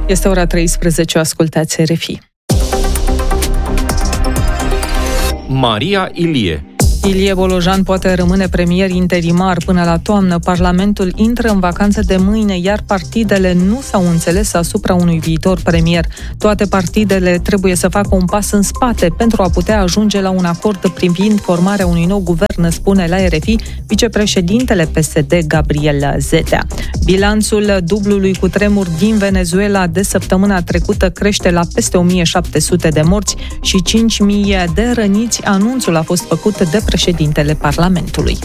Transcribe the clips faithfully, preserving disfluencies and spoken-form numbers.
Este ora treisprezece, ascultați R F I. Maria Ilie. Ilie Bolojan poate rămâne premier interimar până la toamnă. Parlamentul intră în vacanță de mâine, iar partidele nu s-au înțeles asupra unui viitor premier. Toate partidele trebuie să facă un pas în spate pentru a putea ajunge la un acord privind formarea unui nou guvern, spune la R F I vicepreședintele P S D Gabriel Zetea. Bilanțul dublului cutremur din Venezuela de săptămâna trecută crește la peste o mie șapte sute de morți și cinci mii de răniți. Anunțul a fost făcut de președintele Parlamentului.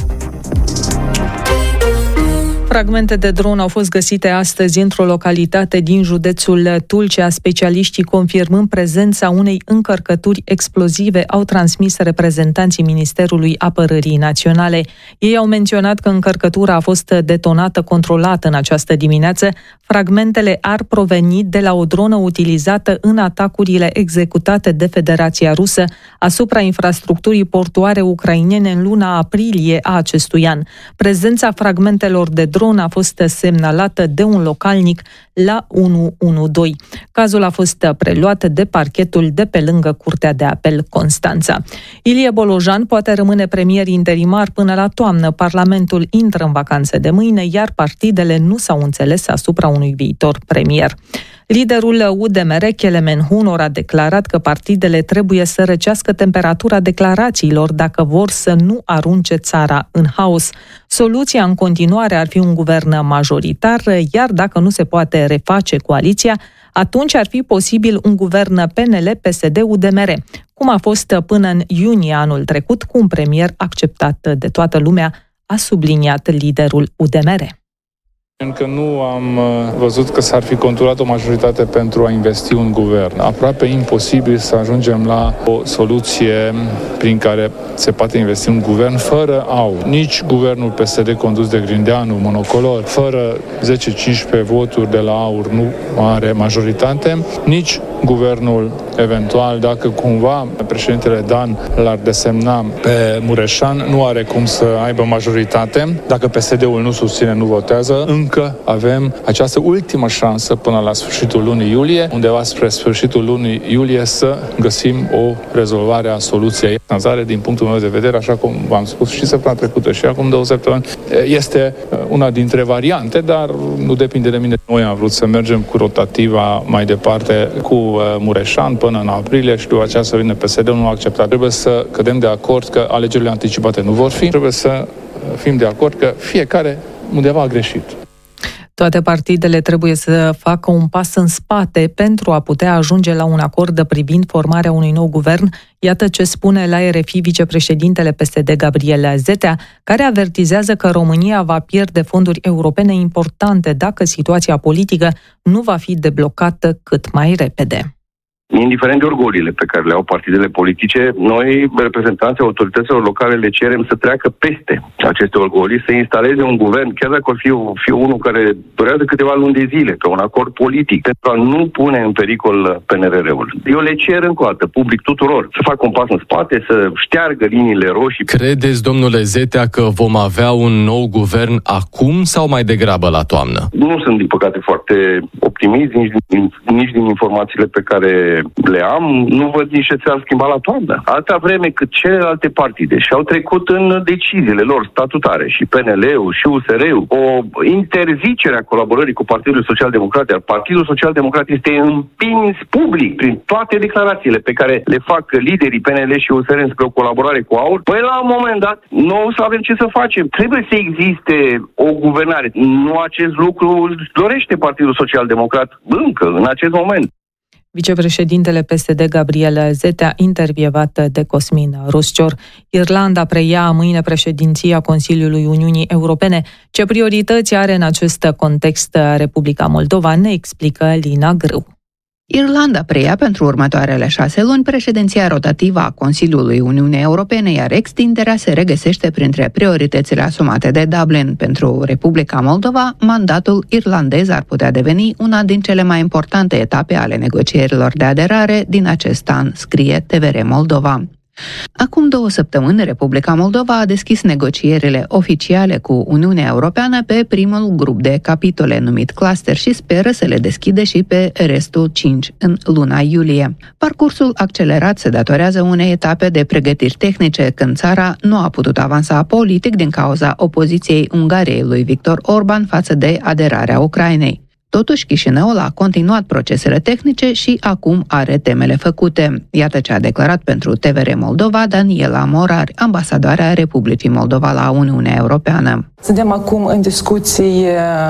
Fragmente de dron au fost găsite astăzi într-o localitate din județul Tulcea. Specialiștii, confirmând prezența unei încărcături explozive, au transmis reprezentanții Ministerului Apărării Naționale. Ei au menționat că încărcătura a fost detonată controlat în această dimineață. Fragmentele ar proveni de la o dronă utilizată în atacurile executate de Federația Rusă asupra infrastructurii portuare ucrainene în luna aprilie a acestui an. Prezența fragmentelor de dron a fost semnalată de un localnic la unu unu doi. Cazul a fost preluat de parchetul de pe lângă Curtea de Apel Constanța. Ilie Bolojan poate rămâne premier interimar până la toamnă. Parlamentul intră în vacanță de mâine, iar partidele nu s-au înțeles asupra unui viitor premier. Liderul U D M R, Kelemen Hunor, a declarat că partidele trebuie să răcească temperatura declarațiilor dacă vor să nu arunce țara în haos. Soluția în continuare ar fi un guvern majoritar, iar dacă nu se poate reface coaliția, atunci ar fi posibil un guvern P N L P S D U D M R, cum a fost până în iunie anul trecut, cu un premier acceptat de toată lumea, a subliniat liderul U D M R. Încă nu am văzut că s-ar fi conturat o majoritate pentru a investi un guvern. Aproape imposibil să ajungem la o soluție prin care se poate investi un guvern fără aur. Nici guvernul P S D condus de Grindeanu, monocolor, fără zece cincisprezece voturi de la aur nu are majoritate, nici guvernul eventual, dacă cumva președintele Dan l-ar desemna pe Mureșan, nu are cum să aibă majoritate. Dacă P S D-ul nu susține, nu votează, încă avem această ultimă șansă până la sfârșitul lunii iulie, undeva spre sfârșitul lunii iulie, să găsim o rezolvare a soluției. Finanțare, din punctul meu de vedere, așa cum v-am spus și săptămâna trecută și acum două săptămâni, este una dintre variante, dar nu depinde de mine. Noi am vrut să mergem cu rotativa mai departe, cu Mureșan până în aprilie și după aceea să vină P S D-ul, nu a acceptat. Trebuie să cădem de acord că alegerile anticipate nu vor fi. Trebuie să fim de acord că fiecare undeva a greșit. Toate partidele trebuie să facă un pas în spate pentru a putea ajunge la un acord privind formarea unui nou guvern. Iată ce spune la R F I vicepreședintele P S D Gabriel Zetea, care avertizează că România va pierde fonduri europene importante dacă situația politică nu va fi deblocată cât mai repede. Indiferent de orgoliile pe care le au partidele politice, noi, reprezentanții autorităților locale, le cerem să treacă peste aceste orgolii, să instaleze un guvern, chiar dacă ar fi, fi unul care durează câteva luni de zile, pe un acord politic, pentru a nu pune în pericol P N R R-ul. Eu le cer încă o dată, public tuturor, să facă un pas în spate, să șteargă liniile roșii. Credeți, domnule Zetea, că vom avea un nou guvern acum sau mai degrabă la toamnă? Nu sunt, din păcate, foarte optimist, nici din, nici din informațiile pe care le am, nu văd nici ce s-ar schimba la toamnă. Atâta vreme cât celelalte partide și-au trecut în deciziile lor statutare, și P N L-ul, și U S R-ul, o interzicere a colaborării cu Partidul Social Democrat, iar Partidul Social Democrat este împins public prin toate declarațiile pe care le fac liderii P N L și U S R spre o colaborare cu AUR, păi la un moment dat nu o să avem ce să facem. Trebuie să existe o guvernare. Nu acest lucru dorește Partidul Social Democrat încă, în acest moment. Vicepreședintele P S D Gabriel Zetea, intervievat de Cosmin Ruscior. Irlanda preia mâine președinția Consiliului Uniunii Europene. Ce priorități are în acest context Republica Moldova, ne explică Lina Grâu. Irlanda preia pentru următoarele șase luni președinția rotativă a Consiliului Uniunii Europene, iar extinderea se regăsește printre prioritățile asumate de Dublin. Pentru Republica Moldova, mandatul irlandez ar putea deveni una din cele mai importante etape ale negocierilor de aderare din acest an, scrie T V R Moldova. Acum două săptămâni, Republica Moldova a deschis negocierile oficiale cu Uniunea Europeană pe primul grup de capitole numit cluster și speră să le deschide și pe restul cinci în luna iulie. Parcursul accelerat se datorează unei etape de pregătiri tehnice, când țara nu a putut avansa politic din cauza opoziției Ungariei lui Viktor Orban față de aderarea Ucrainei. Totuși, Chișinăul a continuat procesele tehnice și acum are temele făcute. Iată ce a declarat pentru T V R Moldova Daniela Morar, ambasadoarea Republicii Moldova la Uniunea Europeană. Suntem acum în discuții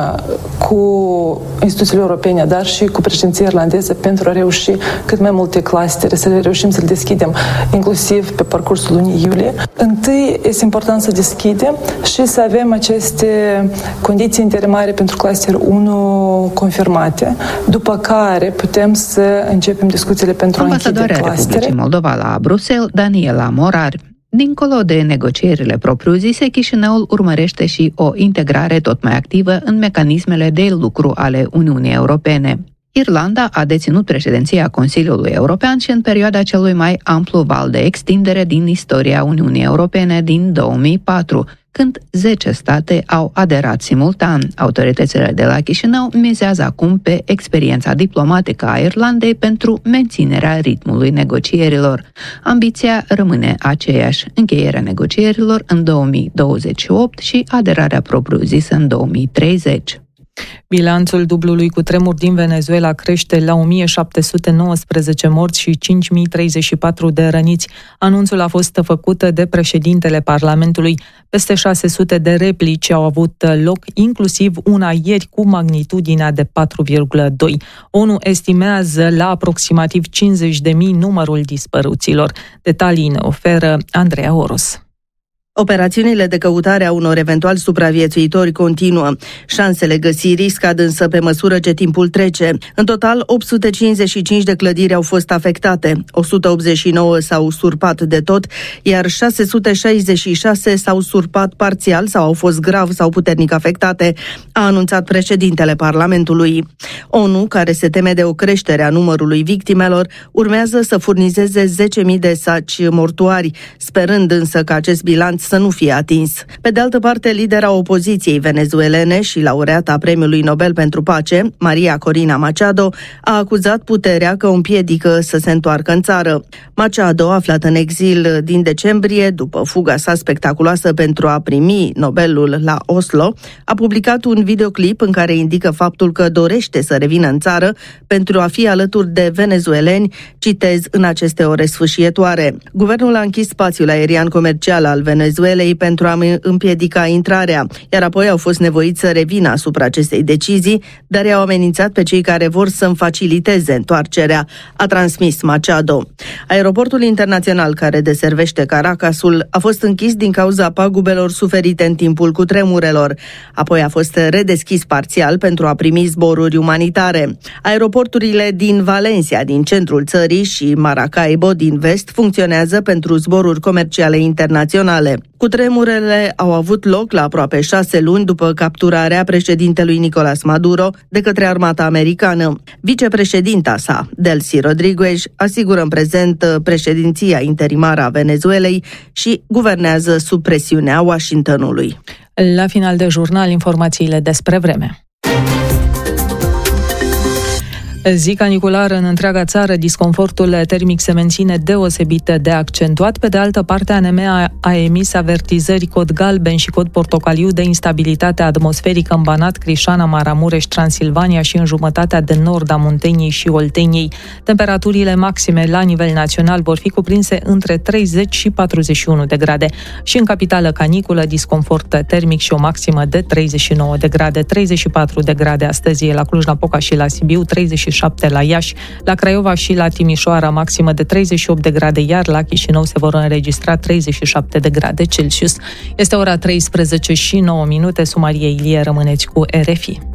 cu instituțiile europene, dar și cu președinția irlandeză pentru a reuși cât mai multe clustere, să le reușim să le deschidem, inclusiv pe parcursul lunii iulie. Întâi este important să deschidem și să avem aceste condiții interimare pentru cluster unu confirmate, după care putem să începem discuțiile pentru a închide clustere. Ambasadoarea Republicii Moldova la Bruxelles, Daniela Morar. Dincolo de negocierile propriu-zise, Chișinăul urmărește și o integrare tot mai activă în mecanismele de lucru ale Uniunii Europene. Irlanda a deținut președinția Consiliului European și în perioada celui mai amplu val de extindere din istoria Uniunii Europene din două mii patru, când zece state au aderat simultan. Autoritățile de la Chișinău mizează acum pe experiența diplomatică a Irlandei pentru menținerea ritmului negocierilor. Ambiția rămâne aceeași: încheierea negocierilor în două mii douăzeci și opt și aderarea propriu-zisă în două mii treizeci. Bilanțul dublului cutremur din Venezuela crește la o mie șapte sute nouăsprezece morți și cinci mii treizeci și patru de răniți. Anunțul a fost făcut de președintele Parlamentului. Peste șase sute de replici au avut loc, inclusiv una ieri cu magnitudinea de patru virgulă doi. ONU estimează la aproximativ cincizeci de mii numărul dispăruților. Detalii ne oferă Andreea Oros. Operațiunile de căutare a unor eventuali supraviețuitori continuă. Șansele găsirii scad însă pe măsură ce timpul trece. În total, opt sute cincizeci și cinci de clădiri au fost afectate, o sută optzeci și nouă s-au surpat de tot, iar șase sute șaizeci și șase s-au surpat parțial sau au fost grav sau puternic afectate, a anunțat președintele Parlamentului. ONU, care se teme de o creștere a numărului victimelor, urmează să furnizeze zece mii de saci mortuari, sperând însă că acest bilanț să nu fie atins. Pe de altă parte, lidera opoziției venezuelene și laureata Premiului Nobel pentru Pace, Maria Corina Machado, a acuzat puterea că o împiedică să se întoarcă în țară. Machado, aflat în exil din decembrie, după fuga sa spectaculoasă pentru a primi Nobelul la Oslo, a publicat un videoclip în care indică faptul că dorește să revină în țară pentru a fi alături de venezueleni, citez, în aceste ore sfâșietoare. Guvernul a închis spațiul aerian comercial al Venezuelei pentru a împiedica intrarea, iar apoi au fost nevoiți să revină asupra acestei decizii, dar i-au amenințat pe cei care vor să-mi faciliteze întoarcerea, a transmis Machado. Aeroportul internațional care deservește Caracasul a fost închis din cauza pagubelor suferite în timpul cutremurelor. Apoi a fost redeschis parțial pentru a primi zboruri umanitare. Aeroporturile din Valencia, din centrul țării, și Maracaibo, din vest, funcționează pentru zboruri comerciale internaționale. Cutremurele au avut loc la aproape șase luni după capturarea președintelui Nicolás Maduro de către armata americană. Vicepreședinta sa, Delcy Rodriguez, asigură în prezent președinția interimară a Venezuelei și guvernează sub presiunea Washingtonului. La final de jurnal, informațiile despre vreme. Zi caniculară în întreaga țară, disconfortul termic se menține deosebit de accentuat. Pe de altă parte, A N M A a emis avertizări cod galben și cod portocaliu de instabilitate atmosferică în Banat, Crișana, Maramureș, Transilvania și în jumătatea de nord a Munteniei și Olteniei. Temperaturile maxime la nivel național vor fi cuprinse între treizeci și patruzeci și unu de grade. Și în capitală caniculă, disconfort termic și o maximă de treizeci și nouă de grade. treizeci și patru de grade astăzi la Cluj-Napoca și la Sibiu, treizeci și șapte la Iași, la Craiova și la Timișoara maximă de treizeci și opt de grade, iar la Chișinău se vor înregistra treizeci și șapte de grade Celsius. Este ora treisprezece și nouă minute, Sumarie Ilie, rămâneți cu R F I.